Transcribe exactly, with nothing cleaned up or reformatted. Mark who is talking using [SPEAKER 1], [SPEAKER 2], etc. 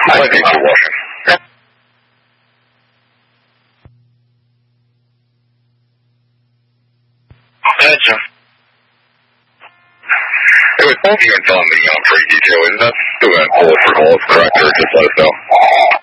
[SPEAKER 1] I think you're Washington.
[SPEAKER 2] Gotcha.
[SPEAKER 1] Anyway, thank you for telling me um, for detail. Is that still going to hold for calls, correct, or just let us know?